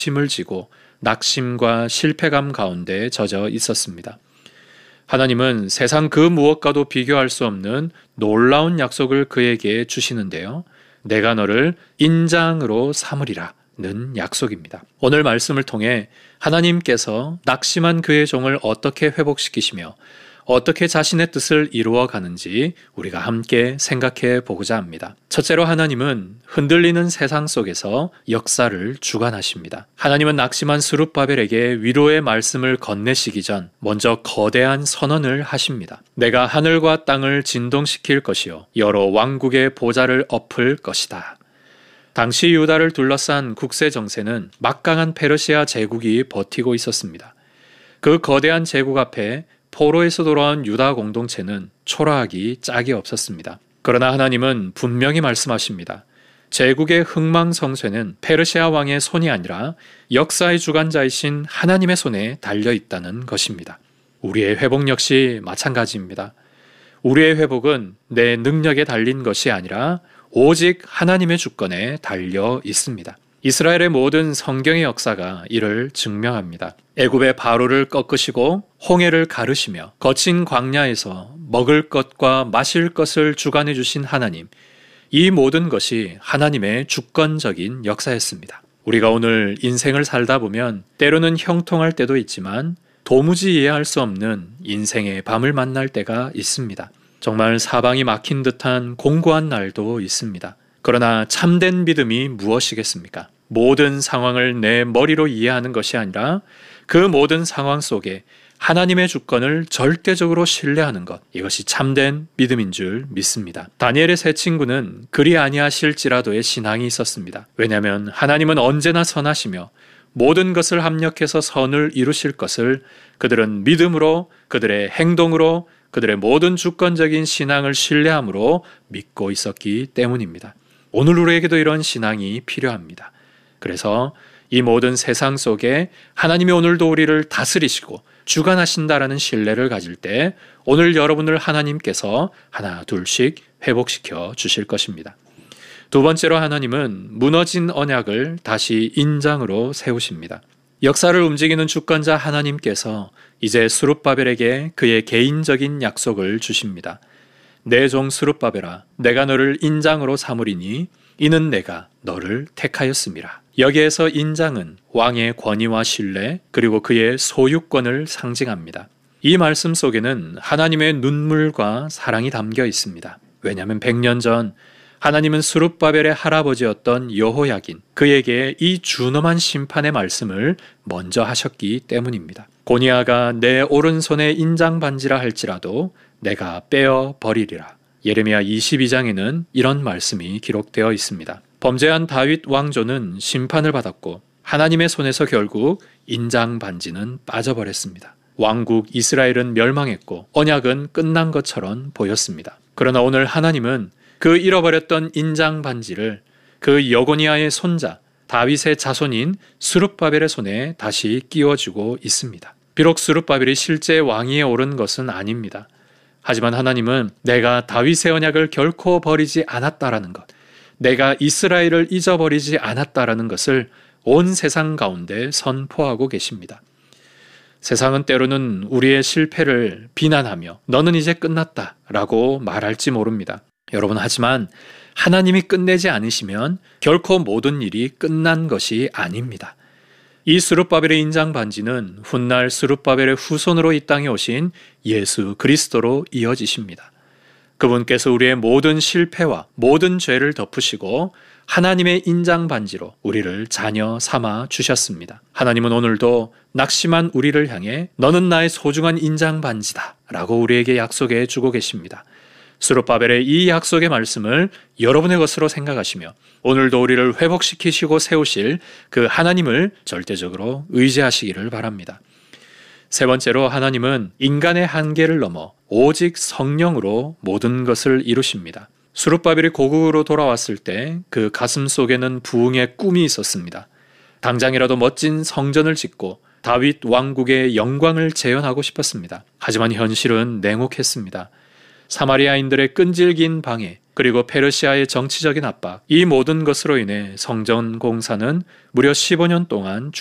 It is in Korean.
힘을 지고 낙심과 실패감 가운데 젖어 있었습니다. 하나님은 세상 그 무엇과도 비교할 수 없는 놀라운 약속을 그에게 주시는데요. 내가 너를 인장으로 삼으리라 는 약속입니다. 오늘 말씀을 통해 하나님께서 낙심한 그의 종을 어떻게 회복시키시며 어떻게 자신의 뜻을 이루어 가는지 우리가 함께 생각해 보고자 합니다. 첫째로 하나님은 흔들리는 세상 속에서 역사를 주관하십니다. 하나님은 낙심한 스룹바벨에게 위로의 말씀을 건네시기 전 먼저 거대한 선언을 하십니다. 내가 하늘과 땅을 진동시킬 것이요 여러 왕국의 보좌를 엎을 것이다. 당시 유다를 둘러싼 국세 정세는 막강한 페르시아 제국이 버티고 있었습니다. 그 거대한 제국 앞에 포로에서 돌아온 유다 공동체는 초라하기 짝이 없었습니다. 그러나 하나님은 분명히 말씀하십니다. 제국의 흥망성쇠는 페르시아 왕의 손이 아니라 역사의 주관자이신 하나님의 손에 달려 있다는 것입니다. 우리의 회복 역시 마찬가지입니다. 우리의 회복은 내 능력에 달린 것이 아니라 오직 하나님의 주권에 달려 있습니다. 이스라엘의 모든 성경의 역사가 이를 증명합니다. 애굽의 바로를 꺾으시고 홍해를 가르시며 거친 광야에서 먹을 것과 마실 것을 주관해 주신 하나님, 이 모든 것이 하나님의 주권적인 역사였습니다. 우리가 오늘 인생을 살다 보면 때로는 형통할 때도 있지만 도무지 이해할 수 없는 인생의 밤을 만날 때가 있습니다. 정말 사방이 막힌 듯한 공고한 날도 있습니다. 그러나 참된 믿음이 무엇이겠습니까? 모든 상황을 내 머리로 이해하는 것이 아니라 그 모든 상황 속에 하나님의 주권을 절대적으로 신뢰하는 것, 이것이 참된 믿음인 줄 믿습니다. 다니엘의 세 친구는 그리 아니하실지라도의 신앙이 있었습니다. 왜냐하면 하나님은 언제나 선하시며 모든 것을 합력해서 선을 이루실 것을 그들은 믿음으로, 그들의 행동으로, 그들의 모든 주권적인 신앙을 신뢰함으로 믿고 있었기 때문입니다. 오늘 우리에게도 이런 신앙이 필요합니다. 그래서 이 모든 세상 속에 하나님이 오늘도 우리를 다스리시고 주관하신다라는 신뢰를 가질 때 오늘 여러분을 하나님께서 하나 둘씩 회복시켜 주실 것입니다. 두 번째로 하나님은 무너진 언약을 다시 인장으로 세우십니다. 역사를 움직이는 주권자 하나님께서 이제 스룹바벨에게 그의 개인적인 약속을 주십니다. 내 종 스룹바벨아, 내가 너를 인장으로 삼으리니 이는 내가 너를 택하였음이라. 여기에서 인장은 왕의 권위와 신뢰 그리고 그의 소유권을 상징합니다. 이 말씀 속에는 하나님의 눈물과 사랑이 담겨 있습니다. 왜냐하면 100년 전 하나님은 스룹바벨의 할아버지였던 여호야긴, 그에게 이 준엄한 심판의 말씀을 먼저 하셨기 때문입니다. 고니아가 내 오른손에 인장 반지라 할지라도 내가 빼어 버리리라. 예레미야 22장에는 이런 말씀이 기록되어 있습니다. 범죄한 다윗 왕조는 심판을 받았고 하나님의 손에서 결국 인장 반지는 빠져버렸습니다. 왕국 이스라엘은 멸망했고 언약은 끝난 것처럼 보였습니다. 그러나 오늘 하나님은 그 잃어버렸던 인장 반지를 그 여고니아의 손자 다윗의 자손인 스룹바벨의 손에 다시 끼워주고 있습니다. 비록 스룹바벨이 실제 왕위에 오른 것은 아닙니다. 하지만 하나님은 내가 다윗의 언약을 결코 버리지 않았다라는 것, 내가 이스라엘을 잊어버리지 않았다라는 것을 온 세상 가운데 선포하고 계십니다. 세상은 때로는 우리의 실패를 비난하며 너는 이제 끝났다라고 말할지 모릅니다. 여러분, 하지만 하나님이 끝내지 않으시면 결코 모든 일이 끝난 것이 아닙니다. 이 스룹바벨의 인장 반지는 훗날 스룹바벨의 후손으로 이 땅에 오신 예수 그리스도로 이어지십니다. 그분께서 우리의 모든 실패와 모든 죄를 덮으시고 하나님의 인장 반지로 우리를 자녀 삼아 주셨습니다. 하나님은 오늘도 낙심한 우리를 향해 너는 나의 소중한 인장 반지다 라고 우리에게 약속해 주고 계십니다. 스룹바벨의 이 약속의 말씀을 여러분의 것으로 생각하시며 오늘도 우리를 회복시키시고 세우실 그 하나님을 절대적으로 의지하시기를 바랍니다. 세 번째로 하나님은 인간의 한계를 넘어 오직 성령으로 모든 것을 이루십니다. 스룹바벨이 고국으로 돌아왔을 때 그 가슴 속에는 부흥의 꿈이 있었습니다. 당장이라도 멋진 성전을 짓고 다윗 왕국의 영광을 재현하고 싶었습니다. 하지만 현실은 냉혹했습니다. 사마리아인들의 끈질긴 방해, 그리고 페르시아의 정치적인 압박, 이 모든 것으로 인해 성전 공사는 무려 15년 동안